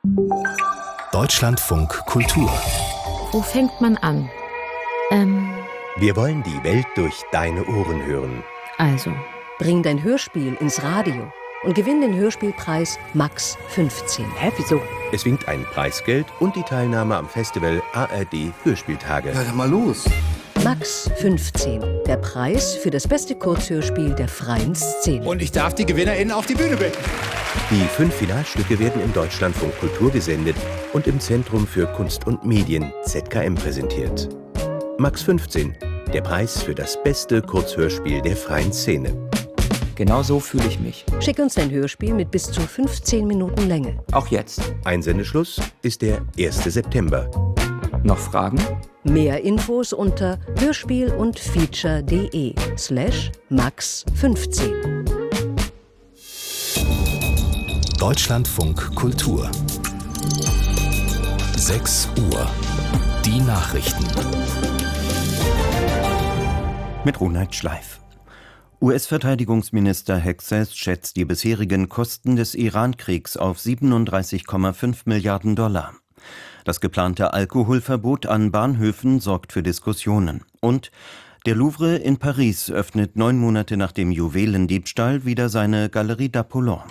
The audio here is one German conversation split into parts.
Deutschlandfunk Kultur. Wo fängt man an? Wir wollen die Welt durch deine Ohren hören. Also, Bring dein Hörspiel ins Radio und gewinn den Hörspielpreis Max 15. hä, wieso? Es winkt ein Preisgeld und die Teilnahme am Festival ARD Hörspieltage. Ja, dann mal los. Max 15, der Preis für das beste Kurzhörspiel der freien Szene. Und ich darf die GewinnerInnen auf die Bühne bitten. Die 5 Finalstücke werden im Deutschlandfunk Kultur gesendet und im Zentrum für Kunst und Medien ZKM präsentiert. Max 15, der Preis für das beste Kurzhörspiel der freien Szene. Genau so fühle ich mich. Schick uns dein Hörspiel mit bis zu 15 Minuten Länge. Auch jetzt. Einsendeschluss ist der 1. September. Noch Fragen? Mehr Infos unter hörspielundfeature.de/max15. Deutschlandfunk Kultur. 6 Uhr. Die Nachrichten. Mit Ronald Schleif. US-Verteidigungsminister Hexas schätzt die bisherigen Kosten des Iran-Kriegs auf 37,5 Milliarden Dollar. Das geplante Alkoholverbot an Bahnhöfen sorgt für Diskussionen. Und der Louvre in Paris öffnet 9 Monate nach dem Juwelendiebstahl wieder seine Galerie d'Apollon.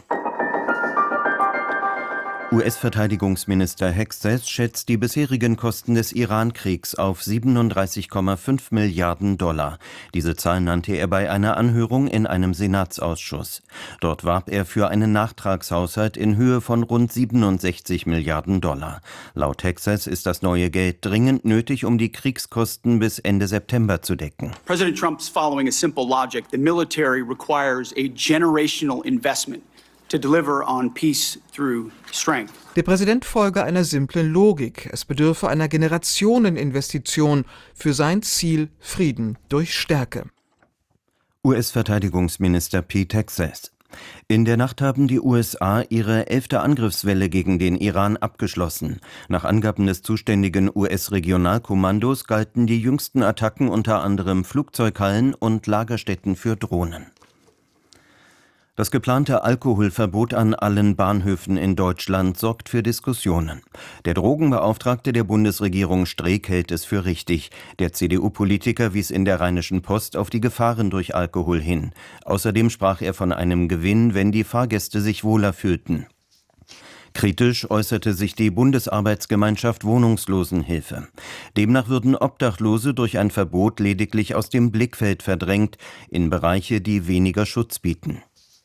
US-Verteidigungsminister Hexas schätzt die bisherigen Kosten des Iran-Kriegs auf 37,5 Milliarden Dollar. Diese Zahl nannte er bei einer Anhörung in einem Senatsausschuss. Dort warb er für einen Nachtragshaushalt in Höhe von rund 67 Milliarden Dollar. Laut Hexas ist das neue Geld dringend nötig, um die Kriegskosten bis Ende September zu decken. President Trump's following a simple logic. The military requires a generational investment to deliver on peace through strength. Der Präsident folge einer simplen Logik. Es bedürfe einer Generationeninvestition für sein Ziel Frieden durch Stärke. US-Verteidigungsminister Pete Hexas. In der Nacht haben die USA ihre 11. Angriffswelle gegen den Iran abgeschlossen. Nach Angaben des zuständigen US-Regionalkommandos galten die jüngsten Attacken unter anderem Flugzeughallen und Lagerstätten für Drohnen. Das geplante Alkoholverbot an allen Bahnhöfen in Deutschland sorgt für Diskussionen. Der Drogenbeauftragte der Bundesregierung Streeck hält es für richtig. Der CDU-Politiker wies in der Rheinischen Post auf die Gefahren durch Alkohol hin. Außerdem sprach er von einem Gewinn, wenn die Fahrgäste sich wohler fühlten. Kritisch äußerte sich die Bundesarbeitsgemeinschaft Wohnungslosenhilfe. Demnach würden Obdachlose durch ein Verbot lediglich aus dem Blickfeld verdrängt in Bereiche, die weniger Schutz bieten.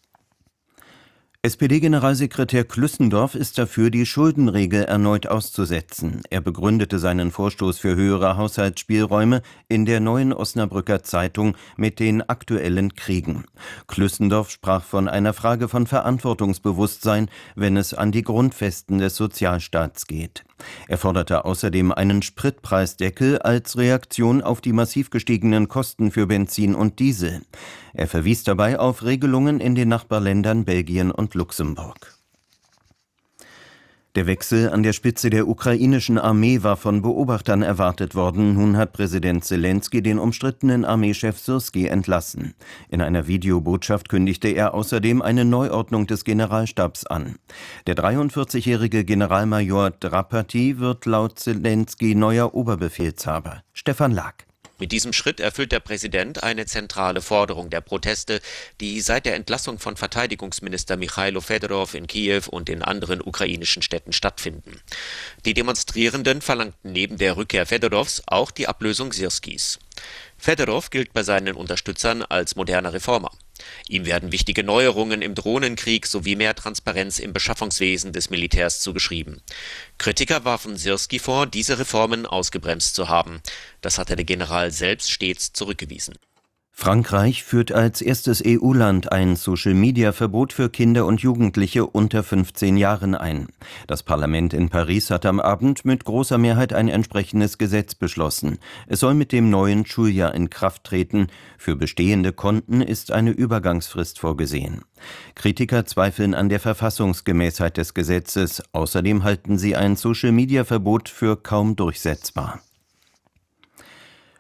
SPD-Generalsekretär Klüssendorf ist dafür, die Schuldenregel erneut auszusetzen. Er begründete seinen Vorstoß für höhere Haushaltsspielräume in der Neuen Osnabrücker Zeitung mit den aktuellen Kriegen. Klüssendorf sprach von einer Frage von Verantwortungsbewusstsein, wenn es an die Grundfesten des Sozialstaats geht. Er forderte außerdem einen Spritpreisdeckel als Reaktion auf die massiv gestiegenen Kosten für Benzin und Diesel. Er verwies dabei auf Regelungen in den Nachbarländern Belgien und Luxemburg. Der Wechsel an der Spitze der ukrainischen Armee war von Beobachtern erwartet worden. Nun hat Präsident Selenskyj den umstrittenen Armeechef Syrskij entlassen. In einer Videobotschaft kündigte er außerdem eine Neuordnung des Generalstabs an. Der 43-jährige Generalmajor Drapati wird laut Selenskyj neuer Oberbefehlshaber. Stefan Lag. Mit diesem Schritt erfüllt der Präsident eine zentrale Forderung der Proteste, die seit der Entlassung von Verteidigungsminister Michailo Fedorov in Kiew und in anderen ukrainischen Städten stattfinden. Die Demonstrierenden verlangten neben der Rückkehr Fedorovs auch die Ablösung Syrskijs. Fedorov gilt bei seinen Unterstützern als moderner Reformer. Ihm werden wichtige Neuerungen im Drohnenkrieg sowie mehr Transparenz im Beschaffungswesen des Militärs zugeschrieben. Kritiker warfen Syrskij vor, diese Reformen ausgebremst zu haben. Das hatte der General selbst stets zurückgewiesen. Frankreich führt als erstes EU-Land ein Social-Media-Verbot für Kinder und Jugendliche unter 15 Jahren ein. Das Parlament in Paris hat am Abend mit großer Mehrheit ein entsprechendes Gesetz beschlossen. Es soll mit dem neuen Schuljahr in Kraft treten. Für bestehende Konten ist eine Übergangsfrist vorgesehen. Kritiker zweifeln an der Verfassungsgemäßheit des Gesetzes. Außerdem halten sie ein Social-Media-Verbot für kaum durchsetzbar.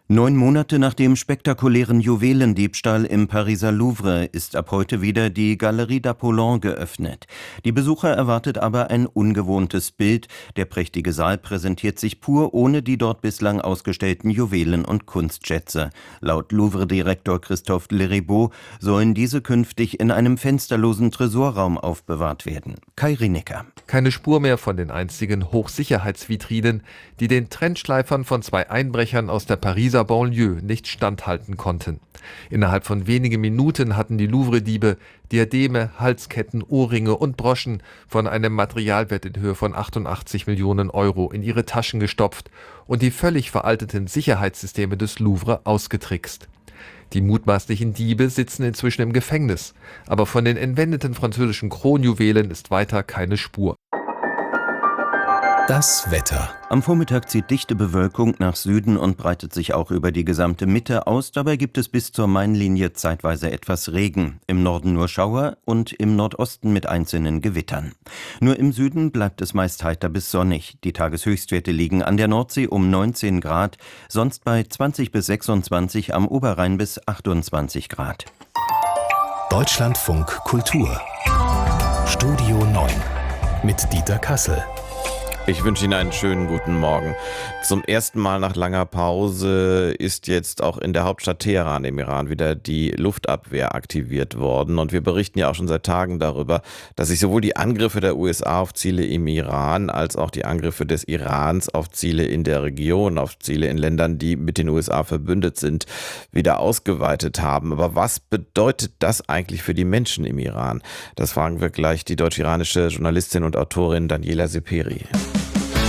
9 Monate nach dem spektakulären Juwelendiebstahl im Pariser Louvre ist ab heute wieder die Galerie d'Apollon geöffnet. Die Besucher erwartet aber ein ungewohntes Bild. Der prächtige Saal präsentiert sich pur ohne die dort bislang ausgestellten Juwelen und Kunstschätze. Laut Louvre-Direktor Christophe Leribaud sollen diese künftig in einem fensterlosen Tresorraum aufbewahrt werden. Kai Rinecker. Keine Spur mehr von den einstigen Hochsicherheitsvitrinen, die den Trendschleifern von 2 Einbrechern aus der Pariser Banlieue nicht standhalten konnten. Innerhalb von wenigen Minuten hatten die Louvre-Diebe Diademe, Halsketten, Ohrringe und Broschen von einem Materialwert in Höhe von 88 Millionen Euro in ihre Taschen gestopft und die völlig veralteten Sicherheitssysteme des Louvre ausgetrickst. Die mutmaßlichen Diebe sitzen inzwischen im Gefängnis, aber von den entwendeten französischen Kronjuwelen ist weiter keine Spur. Das Wetter. Am Vormittag zieht dichte Bewölkung nach Süden und breitet sich auch über die gesamte Mitte aus. Dabei gibt es bis zur Mainlinie zeitweise etwas Regen. Im Norden nur Schauer und im Nordosten mit einzelnen Gewittern. Nur im Süden bleibt es meist heiter bis sonnig. Die Tageshöchstwerte liegen an der Nordsee um 19 Grad, sonst bei 20 bis 26, am Oberrhein bis 28 Grad. Deutschlandfunk Kultur. Studio 9 mit Dieter Kassel. Ich wünsche Ihnen einen schönen guten Morgen. Zum ersten Mal nach langer Pause ist jetzt auch in der Hauptstadt Teheran im Iran wieder die Luftabwehr aktiviert worden. Und wir berichten ja auch schon seit Tagen darüber, dass sich sowohl die Angriffe der USA auf Ziele im Iran als auch die Angriffe des Irans auf Ziele in der Region, auf Ziele in Ländern, die mit den USA verbündet sind, wieder ausgeweitet haben. Aber was bedeutet das eigentlich für die Menschen im Iran? Das fragen wir gleich die deutsch-iranische Journalistin und Autorin Daniela Seperi.